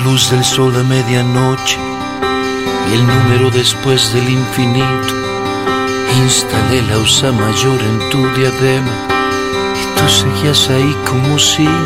luz del sol de medianoche y el número después del infinito. Instalé la USA mayor en tu diadema y tú seguías ahí como si